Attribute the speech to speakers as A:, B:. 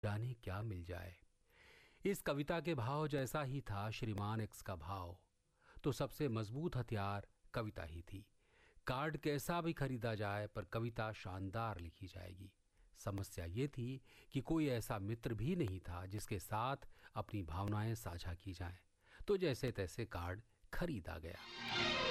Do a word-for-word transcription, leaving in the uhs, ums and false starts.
A: जाने क्या मिल जाए। इस कविता के भाव जैसा ही था श्रीमान एक्स का भाव। तो सबसे मजबूत हथियार कविता ही थी। कार्ड कैसा भी खरीदा जाए पर कविता शानदार लिखी जाएगी। समस्या ये थी कि कोई ऐसा मित्र भी नहीं था जिसके साथ अपनी भावनाएं साझा की जाएं। तो जैसे तैसे कार्ड खरीदा गया।